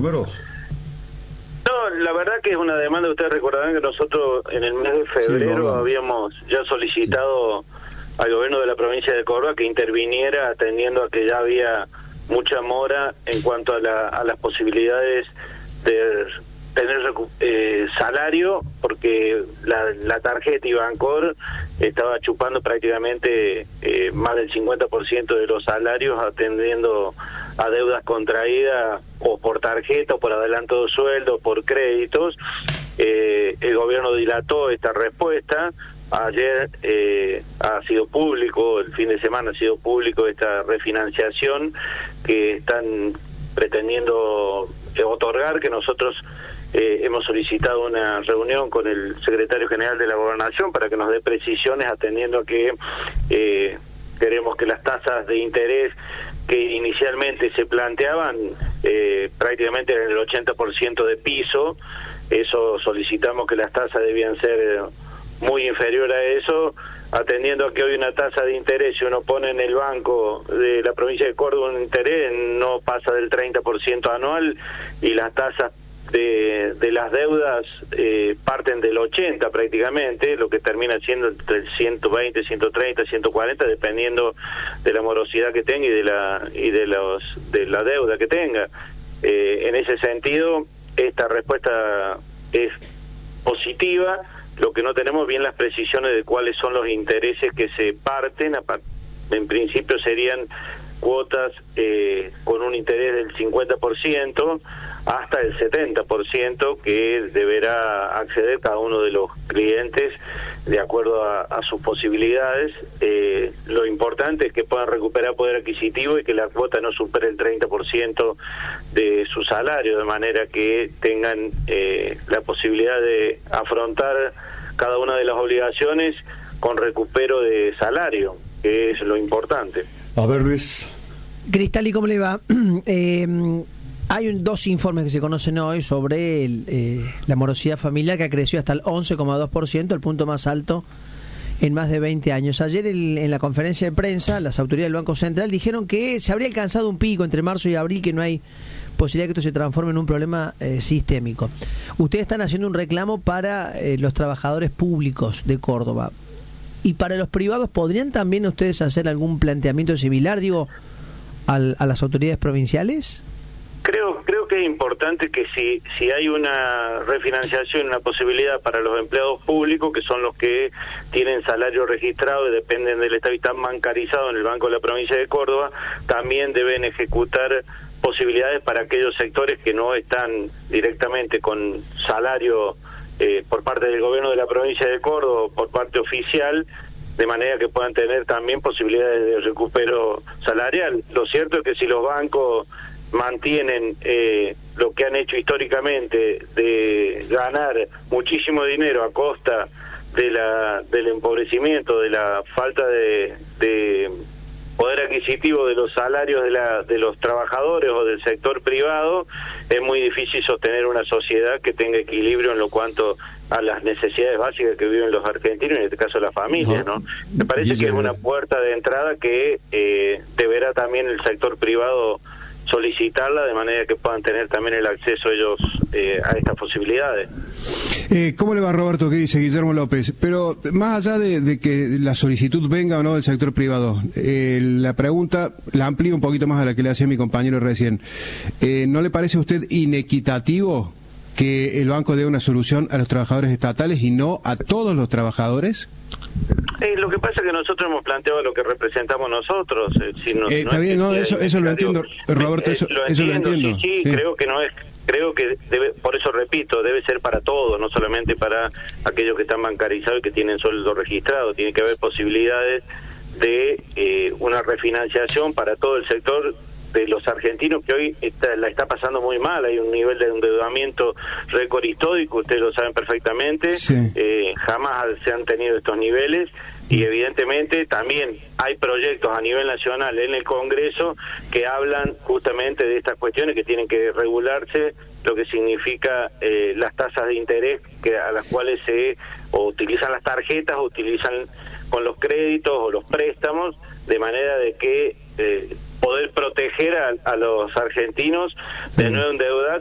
números? No, la verdad que es una demanda. Ustedes recordarán que nosotros en el mes de febrero habíamos ya solicitado al gobierno de la provincia de Córdoba que interviniera, atendiendo a que ya había mucha mora en cuanto a las posibilidades de tener salario, porque la tarjeta Ibancor estaba chupando prácticamente más del 50% de los salarios, atendiendo a deudas contraídas o por tarjeta o por adelanto de sueldo, por créditos. El gobierno dilató esta respuesta. Ayer ha sido público, el fin de semana ha sido público esta refinanciación que están pretendiendo otorgar, que nosotros hemos solicitado una reunión con el secretario general de la Gobernación para que nos dé precisiones, atendiendo a que queremos que las tasas de interés que inicialmente se planteaban prácticamente en el 80% de piso. Eso solicitamos, que las tasas debían ser muy inferior a eso, atendiendo a que hoy una tasa de interés, si uno pone en el banco de la provincia de Córdoba un interés, no pasa del 30% anual, y las tasas de las deudas parten del 80 prácticamente, lo que termina siendo entre el 120, 130, 140, dependiendo de la morosidad que tenga y de la deuda que tenga. En ese sentido, esta respuesta es positiva. Lo que no tenemos bien las precisiones de cuáles son los intereses que se parten. En principio serían cuotas con un interés del 50% hasta el 70%, que deberá acceder cada uno de los clientes de acuerdo a sus posibilidades. Lo importante es que puedan recuperar poder adquisitivo y que la cuota no supere el 30% de su salario, de manera que tengan la posibilidad de afrontar cada una de las obligaciones con recupero de salario, que es lo importante. A ver, Luis. Cristal, ¿y cómo le va? Hay dos informes que se conocen hoy sobre la morosidad familiar, que creció hasta el 11,2%, el punto más alto en más de 20 años. Ayer en la conferencia de prensa, las autoridades del Banco Central dijeron que se habría alcanzado un pico entre marzo y abril, que no hay posibilidad que esto se transforme en un problema sistémico. Ustedes están haciendo un reclamo para los trabajadores públicos de Córdoba. ¿Y para los privados podrían también ustedes hacer algún planteamiento similar, digo, a las autoridades provinciales? Creo que es importante que si hay una refinanciación, una posibilidad para los empleados públicos, que son los que tienen salario registrado y dependen del Estado y están bancarizados en el Banco de la Provincia de Córdoba, también deben ejecutar posibilidades para aquellos sectores que no están directamente con salario por parte del gobierno de la Provincia de Córdoba, por parte oficial, de manera que puedan tener también posibilidades de recupero salarial. Lo cierto es que si los bancos mantienen lo que han hecho históricamente, de ganar muchísimo dinero a costa del empobrecimiento, de la falta de poder adquisitivo de los salarios de los trabajadores o del sector privado, es muy difícil sostener una sociedad que tenga equilibrio en lo cuanto a las necesidades básicas que viven los argentinos, en este caso las familias, ¿no? Me parece que es una puerta de entrada que deberá también el sector privado solicitarla, de manera que puedan tener también el acceso ellos a estas posibilidades. ¿Cómo le va, Roberto? ¿Qué dice Guillermo López? Pero más allá de que la solicitud venga o no del sector privado, la pregunta la amplío un poquito más a la que le hacía mi compañero recién. ¿No le parece a usted inequitativo que el banco dé una solución a los trabajadores estatales y no a todos los trabajadores? Lo que pasa es que nosotros hemos planteado lo que representamos nosotros. Está bien, no, eso lo entiendo, Roberto, eso lo entiendo. Sí, creo que no es. Creo que por eso repito, debe ser para todos, no solamente para aquellos que están bancarizados y que tienen sueldo registrado. Tiene que haber posibilidades de una refinanciación para todo el sector de los argentinos, que hoy la está pasando muy mal. Hay un nivel de endeudamiento récord histórico, ustedes lo saben perfectamente. Sí. Jamás se han tenido estos niveles, y evidentemente también hay proyectos a nivel nacional en el Congreso que hablan justamente de estas cuestiones, que tienen que regularse lo que significa las tasas de interés a las cuales se o utilizan las tarjetas o utilizan con los créditos o los préstamos, de manera de que poder proteger a los argentinos de no endeudar